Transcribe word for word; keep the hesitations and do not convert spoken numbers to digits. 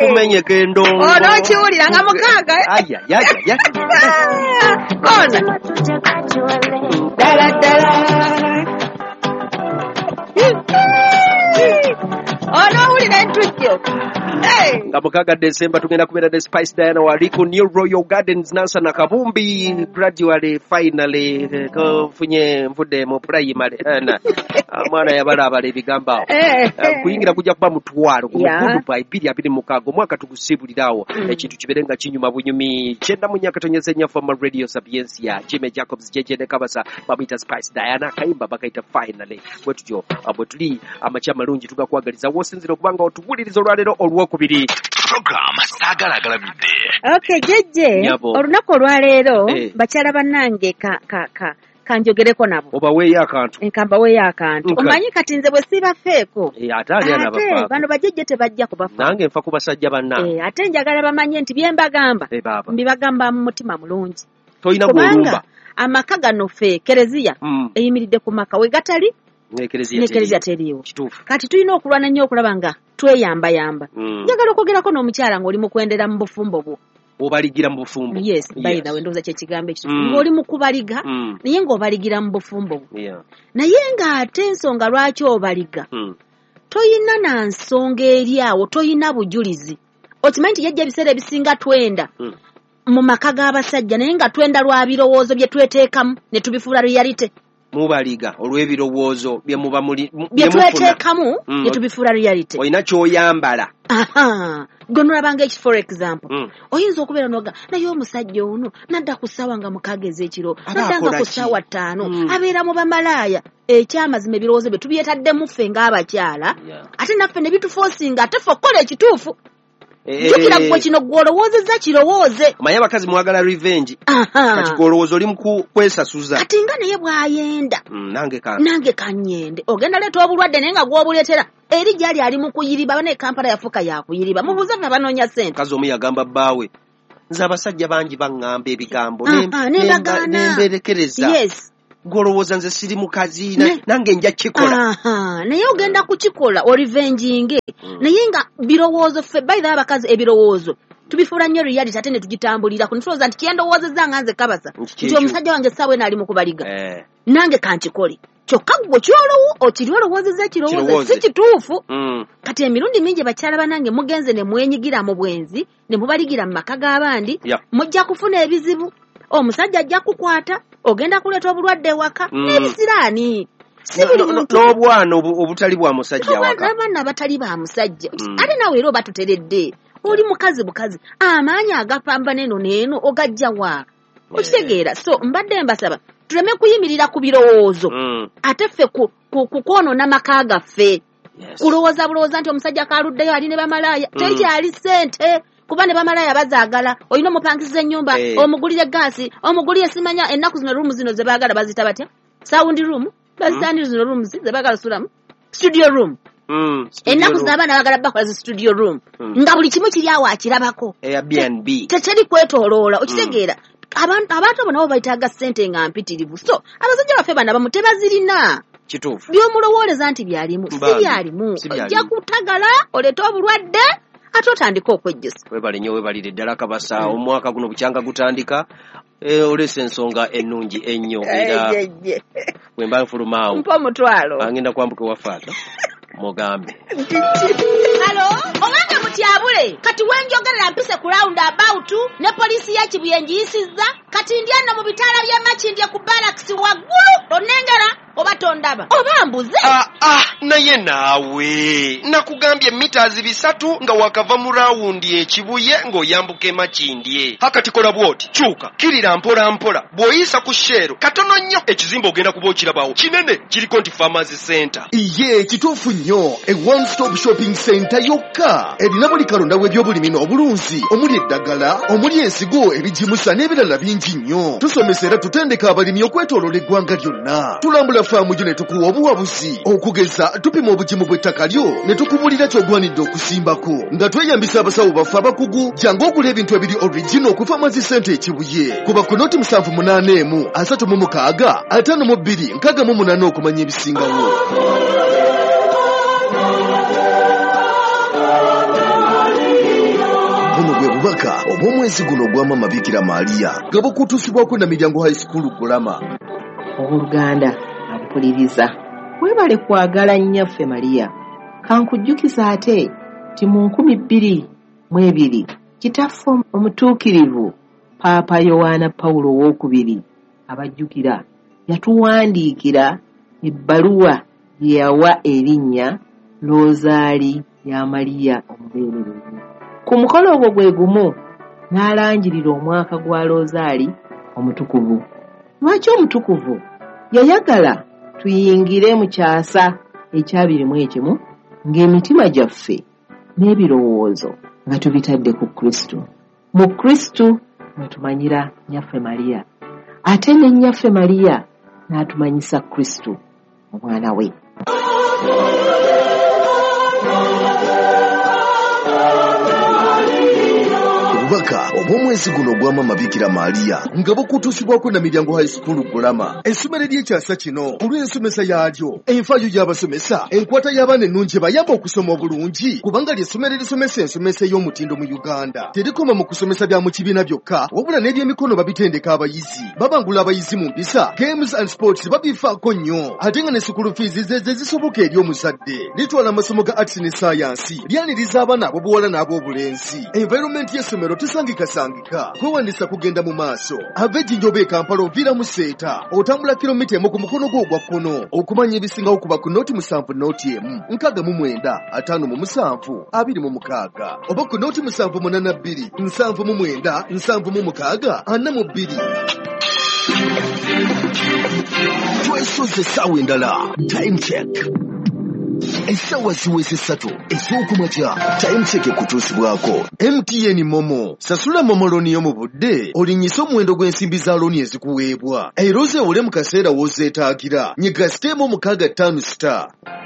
kumenyeka endongo. Ono kiwulira nga mukaaga. Aya ya ya. Ona. Dala dala. Ono ulira entujjo. Hey. Nga mukaaga December tugenda kubeera the Spice Diana wali ku New Royal Gardens Nansa na Kabumbi gradually finally kufunye mvudde mu primary ana mwana yabalabala ebigamba kuyingira kujja kuba mutwalo ku mukundu pa ibiri abiri mukago mwaka tugusibulirawo ekintu kiberenga kinyuma bunyumi kyenda mu nyaka tonyezenya from Radio Sapiensia Jimmy Jacobs Jejene Kabasa babita Spice Diana kayimba bakaita finally bwetujyo abotuli amachama lungi tugakwagaliza wosinzira kubanga otubulirizo lwalero olwokubiri program sagalagala bidde. Okay jeje olunaku olwaleero eh. Bakyala bannange ka ka ka kanjogereko nabo oba weeyo akantu enkamba weeyo akantu omanyi kati nze bwe sibafeeko eh ate ali anabafa bano bajejje tebajja kubafa nange nfa kubasajja banna eh ate njagala bamanye nti byembagamba eh, mbibagamba mu mutima mulungi toyina gwolumba amaka gano fe kereziya mm. eyimiridde ku maka we gatali nekereziya teriyo kati tulina okulwana nnyo okulaba nga tweyamba yamba njagala mm. okwogerako n'omukyala ng'oli mu kwendera mu bufumbo bwo obaligira mu bufumbo yes by the way ndowooza kye kigambo ekituufu mm. ng'oli mu kubaliga mm. naye ng'obaligira mu bufumbo bwo yeah. naye ng'ate ensonga lwaki obaliga mm. toyina na nsonga eri awo toyina bujulizi okimanyi nti yajja ebiseera ebisinga twenda mm. mu maka g'abasajja naye nga twenda lwa birowoozo bye tweteekamu ne tubifuula reality mubaliga olw'ebirowoozo bye muba muli bye tweteekamu ne tubifuula reality olina ky'oyambala aha gonolabanga eki for example mm. oyinza okubeera noga naye omusajja ono nadda ku ssaawa nga mukageza ekiro naddanga ku ssaawa ttaano mm. abeera mu bamalaaya ekyamazima ebirowoozo bye tubyetaddemu ffe ng'abakyala yeah. ate naffe ne bitufoosinga ate ffe okukola ekituufu jukira gwe kino gw'olowoozezza kirowooze omanyi abakazi mwagala revenge kati gw'olowooza oli mu kwesasuza kati nga naye bw'ayenda mm, nange ka nange kanyende ogenda leeta obulwadde naye nga gw'obuleetera eri gyali ali mu kuyiriba bane Kampala yafuka yakuyiriba mubuuze ffe abanoonya ssente kazi omu yagamba bbaawe nze abasajja bangi baŋŋamba ebigambo nemberekereza yes golowooza nze siri mukazi nange nja kikola naye ogenda kukikola orivenjinge naye nga birowoozo ffe by the abakazi ebirowoozo tubifuula nnyo reality ate ne tugitambulirako netulowooza nti kyendowoozezza nga nze Kabasa nti omusajja wange essaawa eno ali mu kubaliga nange kankikole kyokka gwe kyolowo okiri olowoozezza ekirowoozo si kituufu kati emirundi mingi bakyala banange mugenze ne mwenyigira mu bwenzi ne mubaligira mu maka g'abandi mujja kufuna ebizibu omusajja ajja kukwata ogenda kuleeta obulwadde ewaka n'ebisiraani n'obwana obutali bwa musajja waka abaana abatali ba musajja ate naawe era oba tuteredde oli mukazi bukazi amaanyi agapambana eno n'eno ogajja wa okitegeera so mbadde mbasaba tuleme kuyimirira ku birowoozo ate ffe kukwonoona maka gaffe kulowooza bulowooza nti omusajja kaaluddeyo ali ne bamalaaya tekyali ssente kuba ne bamalaaya bazaagala olina omupangisiza ennyumba omugulire gaasi omugulire simanya ennaku zino ruumu zino ze baagala bazita batya sound room bazitandire zino rooms ze baagala sulamu studio room ennaku zino abaana baagala bakola zi studio room nga buli kimu kiri awo akirabako Airbnb teteri kwetooloola okitegeera abantu abo nabo bayitaaga ssente nga mpitirivu so abasajja baffe bana bamu tebazirina kituufu by'omulowooleza nti byalimu si byalimu ojja kutagala oleeta obulwadde ate otandika okwejjusa webale nnyo webalire ddala Kabasa omwaka guno bukyanga gutandika olesa ensonga ennungi ennyo era bwe mba nfulumaawo mpa omutwalo angenda kwambuka ewafaata mugambe halo owange mutyabule kati wenjogerera mpise ku round about ne poliisi ya Kibuye njiyisizza kati ndi anno mu bitaala bya Makindye ku barracks waggulu onengera oba tondaba oba mbuze ah ah naye naawe nakugambye mitaazi bisatu nga wakava mu rawundi ekibuye ng'oyambuka Makindye hakati kola bwoti kyuka kirira mpola mpola bw'oyisa ku shero katono nnyo ekizimba ogenda kuba okirabawo kinene kiriko nti Farmers Center iye kituufu nnyo e one stop shopping center yokka erina buli kalonda w'ebyobulimi n'obulunzi omuli eddagala omuli ensigo ebijimusa n'ebirala bingi nnyo tusomesa era tutendeka abalimi okwetooloola eggwanga lyonna tulambula faamu gyo ne tukuwa obuwabuzi okugeza tupima obugimu bw'ettaka lyo ne tukubulira ky'ogwanidde okusimbako nga tweyambisa abasawo baffe abakugu jangu ogula ebintu ebiri original ku Farmers Center ekibuye kuba ku noti musanvu munaana emu asatu mu mukaaga ataano mu bbiri nkaaga mu munaana okumanya ebisingawo. obubaka obw'omwezi guno ogw'amama Bikira Maria nga bukutuusibwako na Miryango High School Gulama. Owooluganda ampuliriza, weebale kwagala nnyaffe Maria. Kankujjukiza ate ti mu nkumi bbiri mu ebiri kitaffe omutuukirivu Paapa Yowaana Pawulo owookubiri abajjukira yatuwandiikira ebbaluwa gye yawa erinnya Rosaali ya Maria omubeererezi. Ku mukolo ogwo gwe gumu n'alanjirira omwaka gwa Rosaali omutukuvu. Lwaki omutukuvu? Yayagala tuyingire mu kyasa ekyabiri mu ekimu ng'emitima gyaffe n'ebirowoozo nga tubitadde ku Kristo. Mu Kristo mwe tumanyira nnyaffe Maria, ate ne nnyaffe Maria n'atumanyisa Kristo omwana we. Obubaka obw'omwezi guno ogw'amama Bikira Maria nga bukutuusibwako na Miryango High School Gulama. Essomero ly'ekyasa kino olw'ensomesa yaalyo, enfaayo y'abasomesa, enkwata y'abaana ennungi ebayamba okusoma obulungi, kubanga ly'essomero erisomesa ensomesa ey'omutindo mu Uganda. Terikoma mu kusomesa bya mu kibiina byokka, wabula n'ebyemikono babitendeka abayizi, babangula abayizi mu mpisa, games and sports babifaako nnyo, ate nga ne school fees ze ze zisoboka eri omuzadde. Litwala amasomo ga arts ne science, lyaniriza abaana ab'obuwala n'ab'obulenzi. Environment y'essomero tesangikasangika, kwewandisa kugenda mu maaso. Ava Ejjinja e Kampala oviira mu Seeta, otambula kilomita emu ku mukono gwo ogwa kkono, okumanya ebisingawo kuba ku nooti musanvu nooti emu, nkaaga mu mwenda, ataano mu musanvu, abiri mu mukaaga, oba ku nooti musanvu munaana bbiri, nsanvu mu mwenda, nsanvu mu mukaaga, ana mu bbiri. Twesoze essaawa endala. Time check. Essaawa ziweze ssatu ez'okumakya. Time check ekutuusibwako. M T N Momo. Sasula Momo looni yo mu budde, olinnyisa omuwendo gw'ensimbi za looni ezikuweebwa. Era ozeewole mu kaseera w'ozeetaagira. Nyiga siteemu omukaaga ttaano star.